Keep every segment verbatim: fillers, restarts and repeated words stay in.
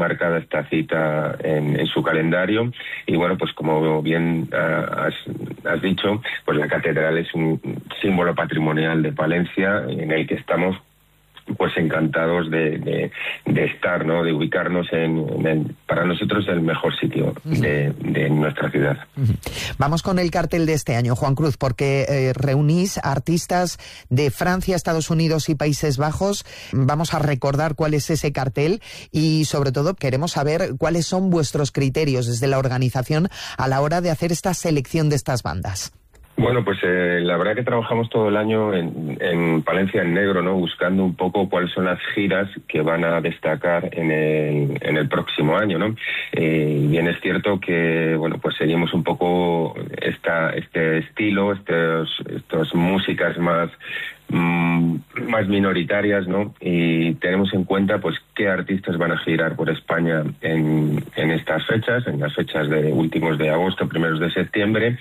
marcada esta cita en, en su calendario. Y bueno, pues como bien uh, has, has dicho, pues la catedral es un símbolo patrimonial de Palencia, en el que estamos pues encantados de, de, de estar, ¿no? De ubicarnos en, en el, para nosotros, el mejor sitio de, de nuestra ciudad. Vamos con el cartel de este año, Juan Cruz, porque eh, reunís artistas de Francia, Estados Unidos y Países Bajos. Vamos a recordar cuál es ese cartel y, sobre todo, queremos saber cuáles son vuestros criterios desde la organización a la hora de hacer esta selección de estas bandas. Bueno, pues eh, la verdad que trabajamos todo el año en, en Palencia en Negro, ¿no? Buscando un poco cuáles son las giras que van a destacar en el, en el próximo año, ¿no? Eh, bien es cierto que, bueno, pues seguimos un poco esta, este estilo, estos, estos músicas más mmm, más minoritarias, ¿no? Y tenemos en cuenta, pues, qué artistas van a girar por España en, en estas fechas, en las fechas de últimos de agosto, primeros de septiembre.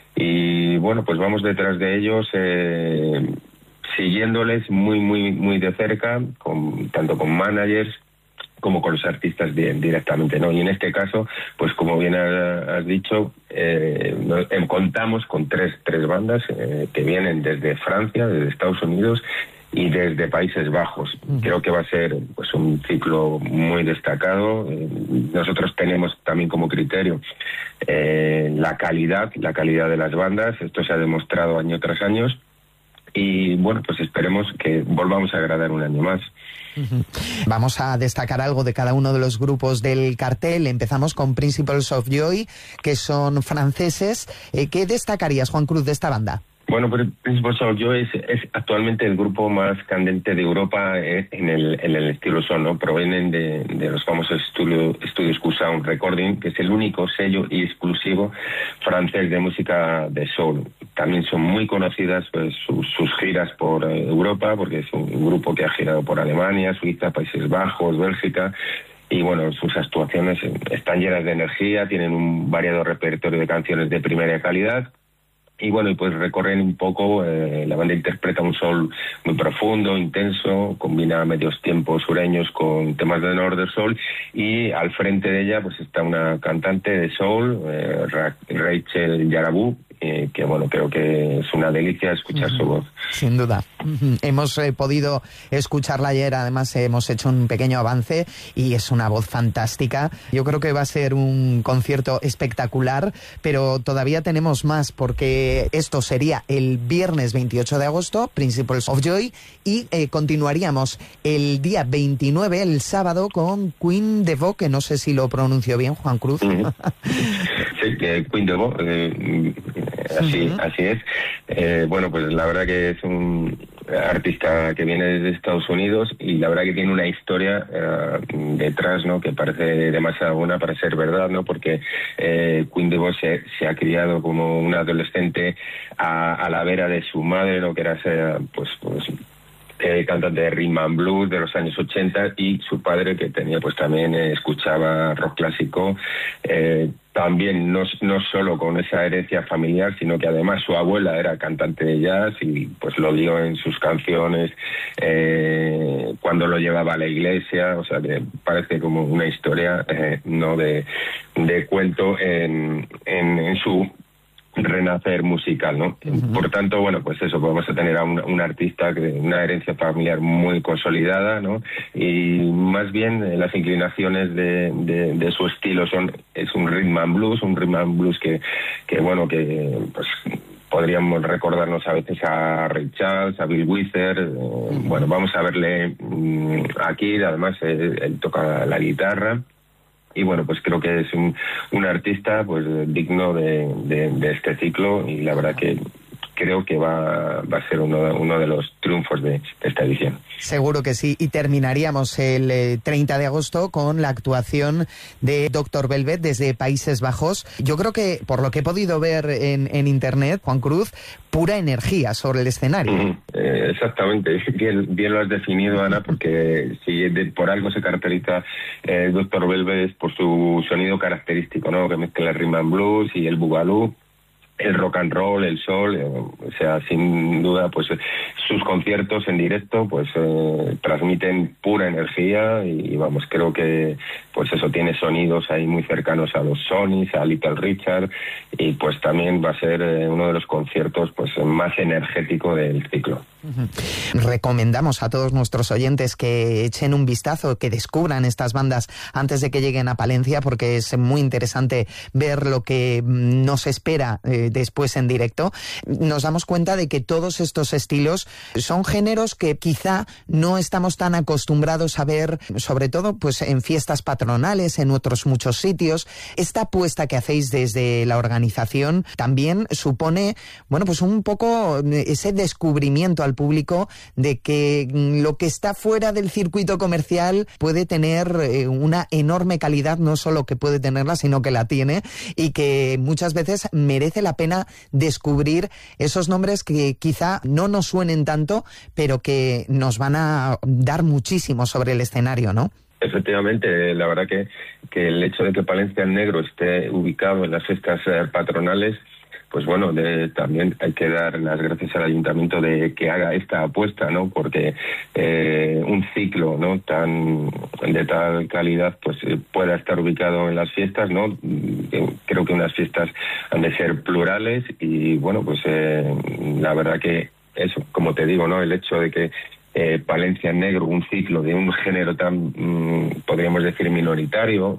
Y bueno, pues vamos detrás de ellos, eh, siguiéndoles muy, muy, muy de cerca, con, tanto con managers como con los artistas de, directamente, ¿no? Y en este caso, pues como bien has dicho, eh, nos, eh, contamos con tres, tres bandas eh, que vienen desde Francia, desde Estados Unidos y desde Países Bajos. Uh-huh. Creo que va a ser, pues, un ciclo muy destacado. Eh, nosotros tenemos también como criterio eh, la calidad, la calidad de las bandas. Esto se ha demostrado año tras año. Y bueno, pues esperemos que volvamos a agradar un año más. Uh-huh. Vamos a destacar algo de cada uno de los grupos del cartel. Empezamos con Principles of Joy, que son franceses. Eh, ¿Qué destacarías, Juan Cruz, de esta banda? Bueno, pues Principles of Joy es, es actualmente el grupo más candente de Europa eh, en, el, en el estilo son, ¿no? Provienen de, de los famosos estudios Studios Q-Sound Recording, que es el único sello y exclusivo francés de música de soul. También son muy conocidas, pues, sus, sus giras por eh, Europa, porque es un grupo que ha girado por Alemania, Suiza, Países Bajos, Bélgica. Y bueno, sus actuaciones están llenas de energía, tienen un variado repertorio de canciones de primera calidad. Y bueno, y pues recorren un poco, eh, la banda interpreta un soul muy profundo, intenso, combina medios tiempos sureños con temas de Northern Soul, y al frente de ella pues está una cantante de soul, eh, Rachel Yarabou, eh, que bueno, creo que es una delicia escuchar uh-huh. su voz. Sin duda. Uh-huh. Hemos eh, podido escucharla ayer, además eh, hemos hecho un pequeño avance y es una voz fantástica. Yo creo que va a ser un concierto espectacular, pero todavía tenemos más, porque esto sería el viernes veintiocho de agosto, Principles of Joy, y eh, continuaríamos el día veintinueve, el sábado, con Queen de Vo, que no sé si lo pronuncio bien, Juan Cruz. Uh-huh. Sí, que Queen de Vo, eh, así, uh-huh. así es. Eh, bueno, pues la verdad que es un artista que viene desde Estados Unidos y la verdad que tiene una historia uh, detrás, ¿no? Que parece demasiado buena para ser verdad, ¿no? Porque eh, Queen de Vo se, se ha criado como una adolescente a, a la vera de su madre, ¿no? Que era esa, pues, pues eh, cantante de rhythm and blues de los años ochenta, y su padre, que tenía, pues también eh, escuchaba rock clásico, eh, también no, no solo con esa herencia familiar, sino que además su abuela era cantante de jazz y pues lo dio en sus canciones eh, cuando lo llevaba a la iglesia. O sea, que parece como una historia eh, no de, de cuento en, en, en su renacer musical, ¿no? Uh-huh. Por tanto, bueno, pues eso, vamos a tener a un, un artista de una herencia familiar muy consolidada, ¿no? Y más bien eh, las inclinaciones de, de, de su estilo son, es un rhythm and blues, un rhythm and blues que, que bueno, que pues podríamos recordarnos a veces a Ray Charles, a Bill Withers. eh, uh-huh. Bueno, vamos a verle mmm, aquí, además eh, él toca la guitarra. Y bueno, pues creo que es un, un artista pues digno de, de, de este ciclo, y la verdad que creo que va, va a ser uno, uno de los triunfos de, de esta edición. Seguro que sí. Y terminaríamos el eh, treinta de agosto con la actuación de doctor Velvet desde Países Bajos. Yo creo que, por lo que he podido ver en, en internet, Juan Cruz, pura energía sobre el escenario. Mm, eh, exactamente. Bien, bien lo has definido, Ana, porque si de, por algo se caracteriza eh, doctor Velvet es por su sonido característico, ¿no? Que mezcla el rhythm and blues y el boogaloo. el rock and roll, el sol, eh, o sea, sin duda, pues sus conciertos en directo, pues eh, transmiten pura energía y vamos, creo que, pues eso, tiene sonidos ahí muy cercanos a los Sonys, a Little Richard, y pues también va a ser eh, uno de los conciertos, pues más energético del ciclo. Recomendamos a todos nuestros oyentes que echen un vistazo, que descubran estas bandas antes de que lleguen a Palencia, porque es muy interesante ver lo que nos espera eh, después en directo. Nos damos cuenta de que todos estos estilos son géneros que quizá no estamos tan acostumbrados a ver, sobre todo pues en fiestas patronales, en otros muchos sitios. Esta apuesta que hacéis desde la organización también supone, bueno, pues un poco ese descubrimiento al público de que lo que está fuera del circuito comercial puede tener eh, una enorme calidad, no solo que puede tenerla, sino que la tiene, y que muchas veces merece la pena descubrir esos nombres que quizá no nos suenen tanto, pero que nos van a dar muchísimo sobre el escenario, ¿no? Efectivamente, la verdad que, que el hecho de que Palencia en Negro esté ubicado en las fiestas eh, patronales, pues bueno, de, también hay que dar las gracias al ayuntamiento de que haga esta apuesta, ¿no? Porque eh, un ciclo, ¿no?, tan de tal calidad, pues eh, pueda estar ubicado en las fiestas, ¿no? Creo que unas fiestas han de ser plurales y bueno, pues eh, la verdad que eso, como te digo, ¿no?, el hecho de que eh, Palencia en Negro, un ciclo de un género tan, mmm, podríamos decir, minoritario,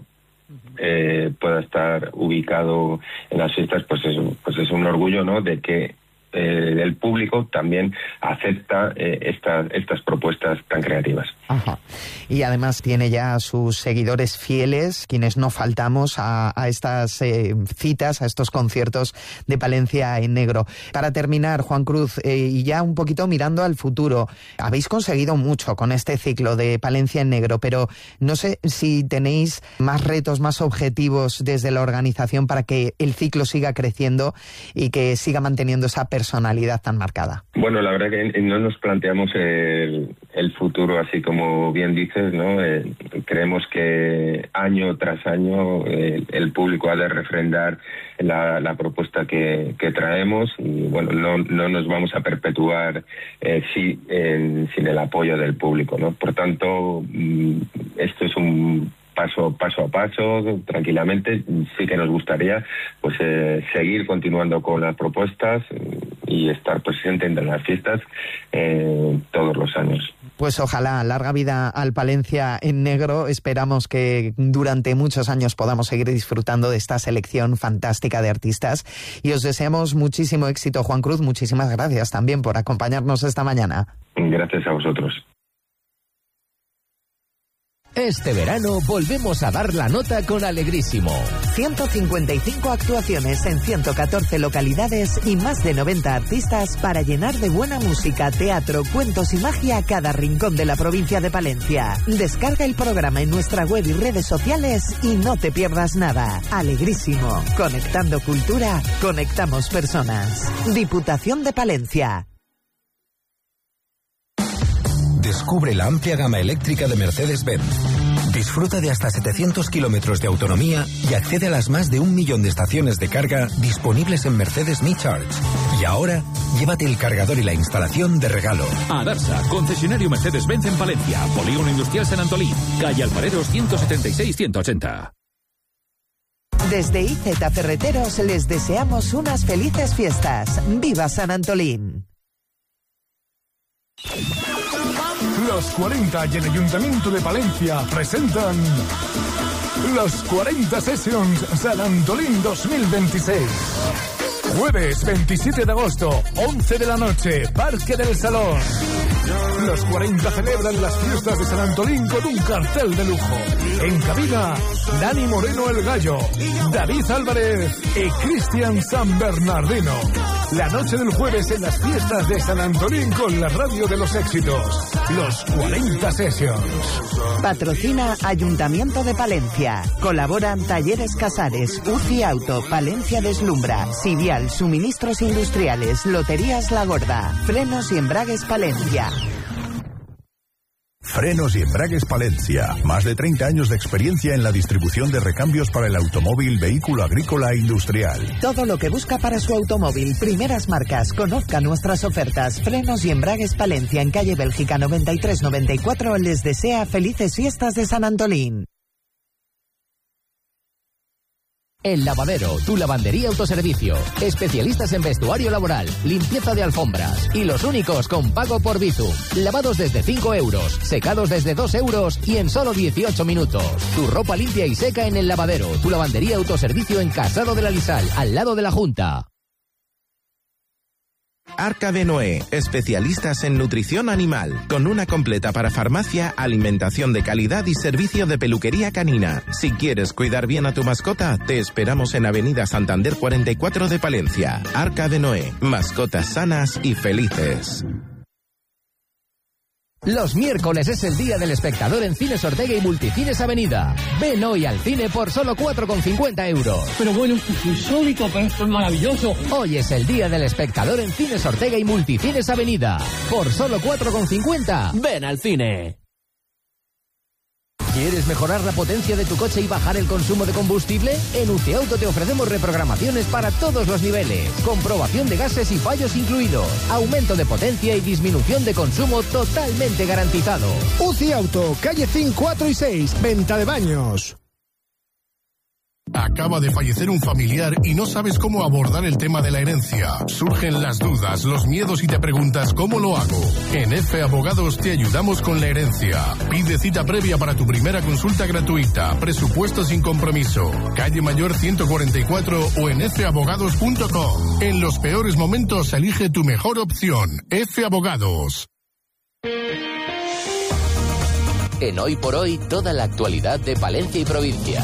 Eh, pueda estar ubicado en las fiestas, pues es, pues es un orgullo, ¿no?, de que eh, el público también acepta eh, estas estas propuestas tan creativas. Ajá. Y además tiene ya sus seguidores fieles, quienes no faltamos a, a estas eh, citas, a estos conciertos de Palencia en Negro. Para terminar, Juan Cruz, eh, y ya un poquito mirando al futuro, habéis conseguido mucho con este ciclo de Palencia en Negro, pero no sé si tenéis más retos, más objetivos desde la organización para que el ciclo siga creciendo y que siga manteniendo esa personalidad tan marcada. Bueno, la verdad que no nos planteamos el, el futuro así como bien dices, ¿no? Eh, creemos que año tras año eh, el público ha de refrendar la, la propuesta que, que traemos y bueno, no, no nos vamos a perpetuar eh, si, eh, sin el apoyo del público, ¿no? Por tanto, esto es un paso paso a paso, tranquilamente. Sí que nos gustaría pues eh, seguir continuando con las propuestas y estar presente en las fiestas eh, todos los años. Pues ojalá, larga vida al Palencia en Negro. Esperamos que durante muchos años podamos seguir disfrutando de esta selección fantástica de artistas y os deseamos muchísimo éxito, Juan Cruz. Muchísimas gracias también por acompañarnos esta mañana. Gracias a vosotros. Este verano volvemos a dar la nota con Alegrísimo. ciento cincuenta y cinco actuaciones en ciento catorce localidades y más de noventa artistas para llenar de buena música, teatro, cuentos y magia cada rincón de la provincia de Palencia. Descarga el programa en nuestra web y redes sociales y no te pierdas nada. Alegrísimo. Conectando cultura, conectamos personas. Diputación de Palencia. Descubre la amplia gama eléctrica de Mercedes-Benz. Disfruta de hasta setecientos kilómetros de autonomía y accede a las más de un millón de estaciones de carga disponibles en Mercedes Me Charge. Y ahora, llévate el cargador y la instalación de regalo. A Darsa, concesionario Mercedes-Benz en Palencia, Polígono Industrial San Antolín, calle Alfareros ciento setenta y seis ciento ochenta. Desde I Z Ferreteros les deseamos unas felices fiestas. ¡Viva San Antolín! Los cuarenta y el Ayuntamiento de Palencia presentan los cuarenta Sessions San Antolín dos mil veintiséis. Jueves veintisiete de agosto, once de la noche, Parque del Salón. Los cuarenta celebran las fiestas de San Antolín con un cartel de lujo. En cabina, Dani Moreno el Gallo, David Álvarez y Cristian San Bernardino. La noche del jueves en las fiestas de San Antolín con la radio de los éxitos. Los cuarenta Sessions. Patrocina Ayuntamiento de Palencia. Colaboran Talleres Casares, U C I Auto, Palencia Deslumbra, Sivial, Suministros Industriales, Loterías La Gorda, Frenos y Embragues Palencia. Frenos y Embragues Palencia. Más de treinta años de experiencia en la distribución de recambios para el automóvil, vehículo agrícola e industrial. Todo lo que busca para su automóvil. Primeras marcas. Conozca nuestras ofertas. Frenos y Embragues Palencia en calle Bélgica noventa y tres noventa y cuatro les desea felices fiestas de San Antolín. El Lavadero, tu lavandería autoservicio. Especialistas en vestuario laboral, limpieza de alfombras y los únicos con pago por Bizum. Lavados desde cinco euros, secados desde dos euros y en solo dieciocho minutos. Tu ropa limpia y seca en El Lavadero, tu lavandería autoservicio en Casado de la Lisal, al lado de la Junta. Arca de Noé, especialistas en nutrición animal, con una completa para farmacia, alimentación de calidad y servicio de peluquería canina. Si quieres cuidar bien a tu mascota, te esperamos en Avenida Santander cuarenta y cuatro de Palencia. Arca de Noé, mascotas sanas y felices. Los miércoles es el día del espectador en Cines Ortega y Multicines Avenida. Ven hoy al cine por solo cuatro con cincuenta euros. Pero bueno, esto es insólito, pero esto es maravilloso. Hoy es el día del espectador en Cines Ortega y Multicines Avenida. Por solo cuatro con cincuenta, ven al cine. ¿Quieres mejorar la potencia de tu coche y bajar el consumo de combustible? En U C I Auto te ofrecemos reprogramaciones para todos los niveles. Comprobación de gases y fallos incluidos. Aumento de potencia y disminución de consumo totalmente garantizado. U C I Auto, calle cinco, cuatro y seis, venta de baños. Acaba de fallecer un familiar y no sabes cómo abordar el tema de la herencia. Surgen las dudas, los miedos y te preguntas ¿cómo lo hago? En F Abogados te ayudamos con la herencia. Pide cita previa para tu primera consulta gratuita. Presupuesto sin compromiso. Calle Mayor ciento cuarenta y cuatro o en f abogados punto com. En los peores momentos elige tu mejor opción. F Abogados. En Hoy por Hoy, toda la actualidad de Palencia y provincia.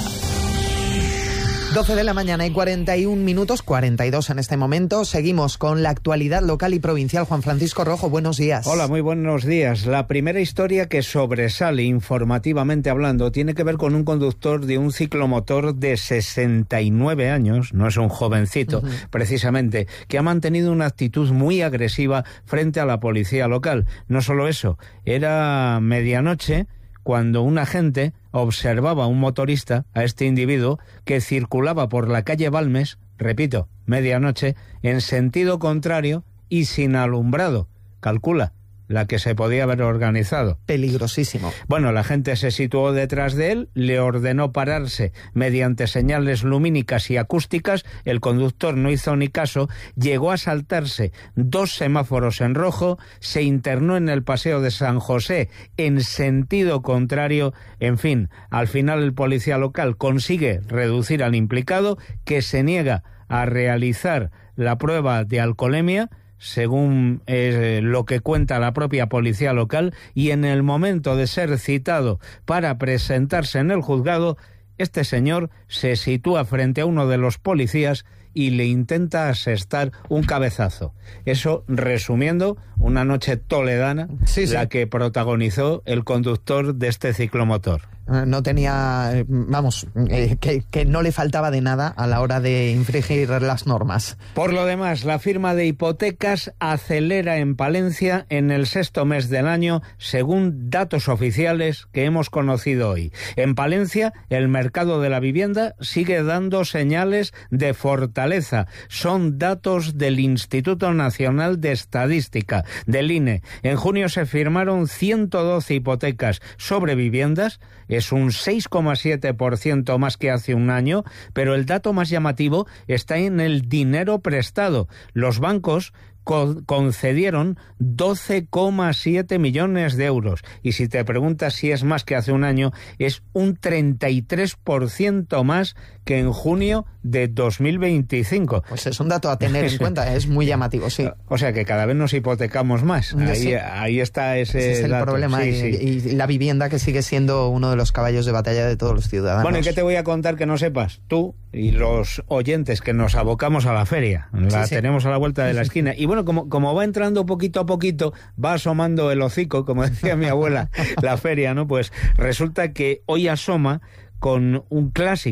doce de la mañana y cuarenta y un minutos, cuarenta y dos en este momento. Seguimos con la actualidad local y provincial. Juan Francisco Rojo, buenos días. Hola, muy buenos días. La primera historia que sobresale informativamente hablando tiene que ver con un conductor de un ciclomotor de sesenta y nueve años, no es un jovencito, uh-huh. precisamente, que ha mantenido una actitud muy agresiva frente a la policía local. No solo eso, era medianoche cuando un agente observaba a un motorista, a este individuo, que circulaba por la calle Balmes, repito, medianoche, en sentido contrario y sin alumbrado. Calcula la que se podía haber organizado. Peligrosísimo. Bueno, la gente se situó detrás de él, le ordenó pararse mediante señales lumínicas y acústicas, el conductor no hizo ni caso, llegó a saltarse dos semáforos en rojo, se internó en el Paseo de San José en sentido contrario, en fin, al final el policía local consigue reducir al implicado, que se niega a realizar la prueba de alcoholemia, según eh, lo que cuenta la propia policía local, y en el momento de ser citado para presentarse en el juzgado, este señor se sitúa frente a uno de los policías y le intenta asestar un cabezazo. Eso, resumiendo, una noche toledana, sí, sí. la que protagonizó el conductor de este ciclomotor. No tenía, vamos, eh, que, que no le faltaba de nada a la hora de infringir las normas. Por lo demás, la firma de hipotecas acelera en Palencia en el sexto mes del año, según datos oficiales que hemos conocido hoy. En Palencia, el mercado de la vivienda sigue dando señales de fortaleza. Son datos del Instituto Nacional de Estadística, del I N E. En junio se firmaron ciento doce hipotecas sobre viviendas. Es un seis coma siete por ciento más que hace un año, pero el dato más llamativo está en el dinero prestado. Los bancos co- concedieron doce coma siete millones de euros. Y si te preguntas si es más que hace un año, es un treinta y tres por ciento más que en junio de dos mil veinticinco. Pues es un dato a tener en cuenta, es muy llamativo, sí. O sea que cada vez nos hipotecamos más. Ahí, sí. ahí está ese, ese es el dato. problema, sí, y, sí. y la vivienda, que sigue siendo uno de los caballos de batalla de todos los ciudadanos. Bueno, ¿y qué te voy a contar que no sepas? Tú y los oyentes que nos abocamos a la feria, la sí, sí. tenemos a la vuelta de la esquina. Y bueno, como, como va entrando poquito a poquito, va asomando el hocico, como decía mi abuela, la feria, ¿no? Pues resulta que hoy asoma con un clásico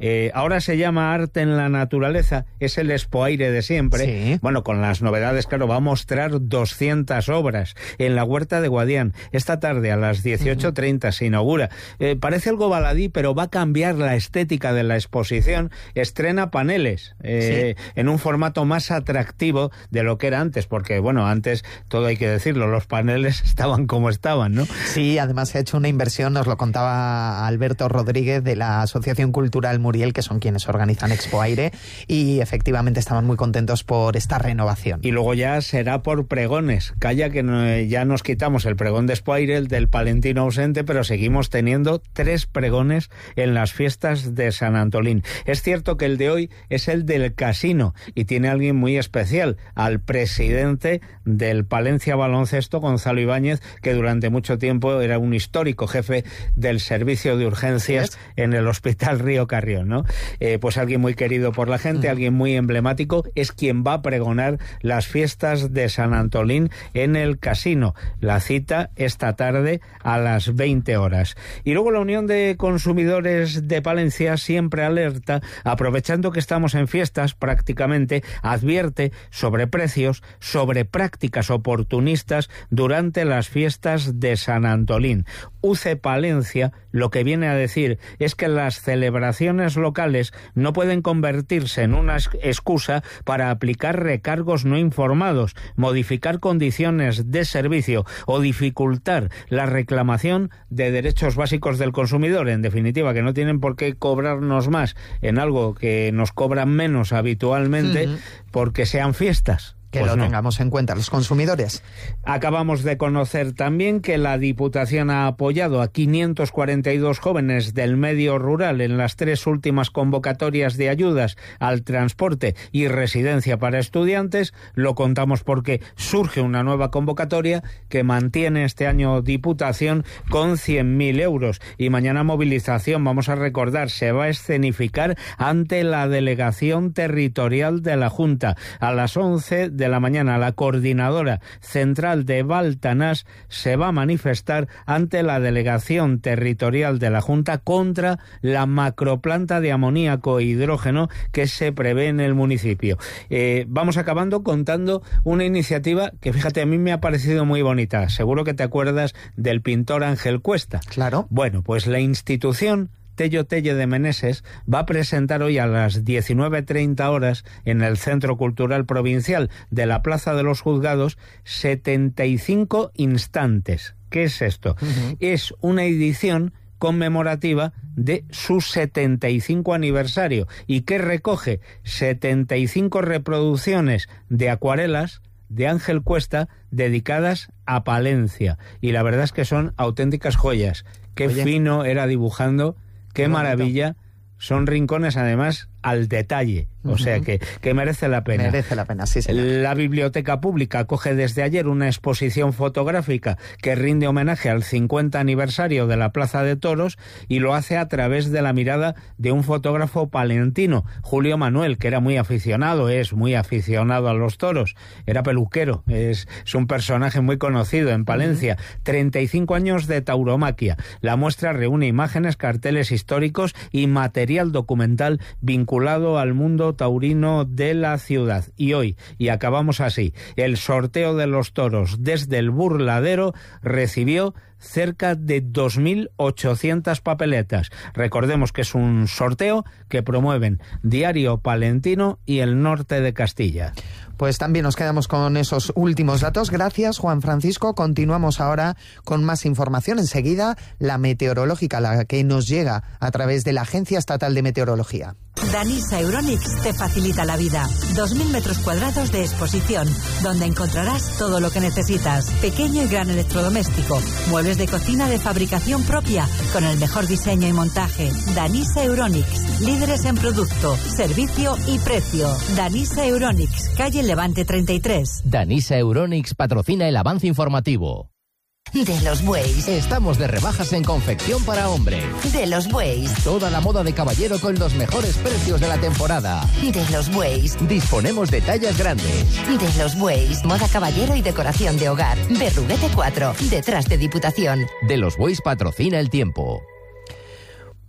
Eh, ahora se llama Arte en la Naturaleza, es el Expoaire de siempre. Sí. Bueno, con las novedades, claro, va a mostrar doscientas obras en la Huerta de Guadián. Esta tarde a las dieciocho treinta uh-huh. se inaugura. Eh, parece algo baladí, pero va a cambiar la estética de la exposición. Estrena paneles eh, sí. en un formato más atractivo de lo que era antes, porque, bueno, antes, todo hay que decirlo, los paneles estaban como estaban, ¿no? Sí, además se ha hecho una inversión, nos lo contaba Alberto Rodríguez de la Asociación Cultural Muriel, que son quienes organizan Expoaire, y efectivamente estaban muy contentos por esta renovación. Y luego ya será por pregones. Calla que no, ya nos quitamos el pregón de Expoaire, el del Palentino ausente, pero seguimos teniendo tres pregones en las fiestas de San Antolín. Es cierto que el de hoy es el del casino y tiene alguien muy especial, al presidente del Palencia Baloncesto, Gonzalo Ibáñez, que durante mucho tiempo era un histórico jefe del servicio de urgencias ¿Sí en el Hospital Río Carrión, ¿no? Eh, pues alguien muy querido por la gente, uh-huh. alguien muy emblemático, es quien va a pregonar las fiestas de San Antolín en el casino. La cita esta tarde a las veinte horas. Y luego la Unión de Consumidores de Palencia, siempre alerta, aprovechando que estamos en fiestas prácticamente, advierte sobre precios, sobre prácticas oportunistas durante las fiestas de San Antolín. U C Palencia lo que viene a decir es que las celebraciones locales no pueden convertirse en una excusa para aplicar recargos no informados, modificar condiciones de servicio o dificultar la reclamación de derechos básicos del consumidor. En definitiva, que no tienen por qué cobrarnos más en algo que nos cobran menos habitualmente uh-huh. porque sean fiestas. Que pues lo no. tengamos en cuenta los consumidores. Acabamos de conocer también que la Diputación ha apoyado a quinientos cuarenta y dos jóvenes del medio rural en las tres últimas convocatorias de ayudas al transporte y residencia para estudiantes. Lo contamos porque surge una nueva convocatoria que mantiene este año Diputación con cien mil euros. Y mañana movilización, vamos a recordar, se va a escenificar ante la Delegación Territorial de la Junta. A las once de de la mañana, la Coordinadora Central de Baltanás se va a manifestar ante la Delegación Territorial de la Junta contra la macroplanta de amoníaco e hidrógeno que se prevé en el municipio. Eh, vamos acabando contando una iniciativa que, fíjate, a mí me ha parecido muy bonita. Seguro que te acuerdas del pintor Ángel Cuesta. Claro. Bueno, pues la institución Tello Telle de Meneses va a presentar hoy a las diecinueve treinta horas en el Centro Cultural Provincial de la Plaza de los Juzgados setenta y cinco instantes. ¿Qué es esto? Uh-huh. Es una edición conmemorativa de su setenta y cinco aniversario y que recoge setenta y cinco reproducciones de acuarelas de Ángel Cuesta dedicadas a Palencia. Y la verdad es que son auténticas joyas. Qué Oye. fino era dibujando. Qué maravilla, son rincones además al detalle, o sea que, que merece la pena. Merece la pena, sí, señor. La Biblioteca Pública acoge desde ayer una exposición fotográfica que rinde homenaje al cincuenta aniversario de la Plaza de Toros y lo hace a través de la mirada de un fotógrafo palentino, Julio Manuel, que era muy aficionado, es muy aficionado a los toros, era peluquero, es, es un personaje muy conocido en Palencia, uh-huh. treinta y cinco años de tauromaquia. La muestra reúne imágenes, carteles históricos y material documental vinculado vinculado al mundo taurino de la ciudad. Y hoy, y acabamos así, el sorteo de los toros desde el Burladero recibió cerca de dos mil ochocientas papeletas. Recordemos que es un sorteo que promueven Diario Palentino y el Norte de Castilla. Pues también nos quedamos con esos últimos datos. Gracias, Juan Francisco. Continuamos ahora con más información. Enseguida, la meteorológica, la que nos llega a través de la Agencia Estatal de Meteorología. Danisa Euronics te facilita la vida. Dos mil metros cuadrados de exposición, donde encontrarás todo lo que necesitas. Pequeño y gran electrodoméstico, muebles de cocina de fabricación propia, con el mejor diseño y montaje. Danisa Euronics, líderes en producto, servicio y precio. Danisa Euronics, calle Levante treinta y tres. Danisa Euronics patrocina el avance informativo. De los bueyes. Estamos de rebajas en confección para hombre. De los bueyes. Toda la moda de caballero con los mejores precios de la temporada. De los bueyes. Disponemos de tallas grandes. De los bueyes. Moda caballero y decoración de hogar. Berruguete cuatro, detrás de Diputación. De los bueyes patrocina el tiempo.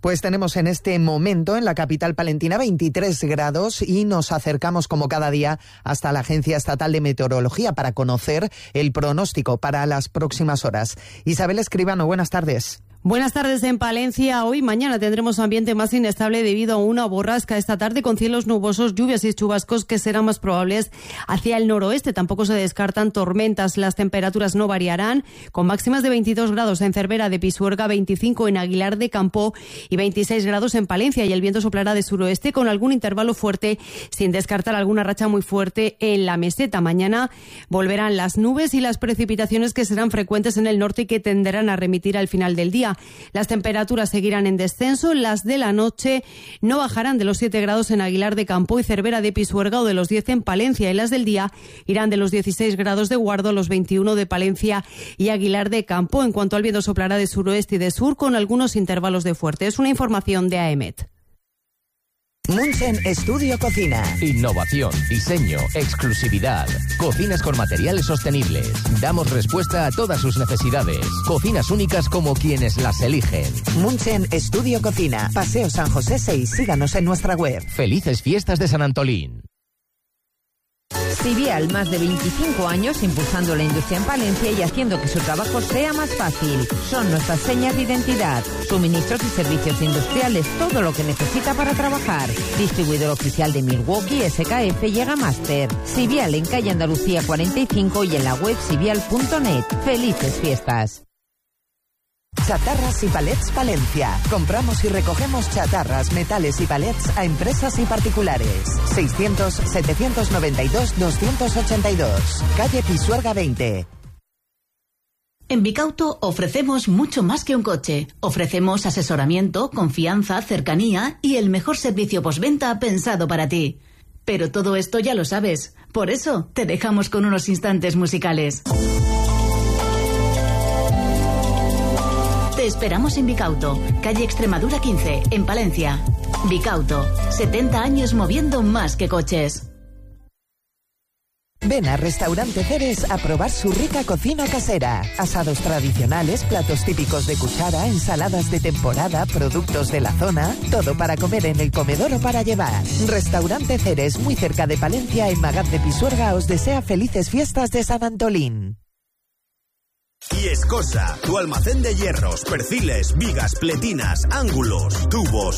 Pues tenemos en este momento en la capital palentina veintitrés grados y nos acercamos como cada día hasta la Agencia Estatal de Meteorología para conocer el pronóstico para las próximas horas. Isabel Escribano, buenas tardes. Buenas tardes en Palencia. Hoy mañana tendremos ambiente más inestable debido a una borrasca esta tarde con cielos nubosos, lluvias y chubascos que serán más probables hacia el noroeste. Tampoco se descartan tormentas. Las temperaturas no variarán, con máximas de veintidós grados en Cervera de Pisuerga, veinticinco en Aguilar de Campo y veintiséis grados en Palencia. Y el viento soplará de suroeste con algún intervalo fuerte, sin descartar alguna racha muy fuerte en la meseta. Mañana volverán las nubes y las precipitaciones que serán frecuentes en el norte y que tenderán a remitir al final del día. Las temperaturas seguirán en descenso, las de la noche no bajarán de los siete grados en Aguilar de Campo y Cervera de Pisuerga o de los diez en Palencia, y las del día irán de los dieciséis grados de Guardo a los veintiuno de Palencia y Aguilar de Campo. En cuanto al viento, soplará de suroeste y de sur con algunos intervalos de fuerte. Es una información de A E M E T. Munchen Estudio Cocina. Innovación, diseño, exclusividad. Cocinas con materiales sostenibles. Damos respuesta a todas sus necesidades. Cocinas únicas como quienes las eligen. Munchen Estudio Cocina. Paseo San José seis. Síganos en nuestra web. Felices fiestas de San Antolín. Civial, más de veinticinco años impulsando la industria en Palencia y haciendo que su trabajo sea más fácil. Son nuestras señas de identidad, suministros y servicios industriales, todo lo que necesita para trabajar. Distribuidor oficial de Milwaukee, S K F y Egamaster. Civial en calle Andalucía cuarenta y cinco y en la web civial punto net. ¡Felices fiestas! Chatarras y Palets Palencia. Compramos y recogemos chatarras, metales y palets a empresas y particulares. seiscientos, setecientos noventa y dos, doscientos ochenta y dos. Calle Pisuerga veinte. En Bicauto ofrecemos mucho más que un coche. Ofrecemos asesoramiento, confianza, cercanía y el mejor servicio postventa pensado para ti. Pero todo esto ya lo sabes. Por eso te dejamos con unos instantes musicales. Te esperamos en Bicauto, calle Extremadura quince, en Palencia. Bicauto, setenta años moviendo más que coches. Ven a Restaurante Ceres a probar su rica cocina casera. Asados tradicionales, platos típicos de cuchara, ensaladas de temporada, productos de la zona. Todo para comer en el comedor o para llevar. Restaurante Ceres, muy cerca de Palencia, en Magat de Pisuerga, os desea felices fiestas de San Antolín. Y Escosa, tu almacén de hierros, perfiles, vigas, pletinas, ángulos, tubos,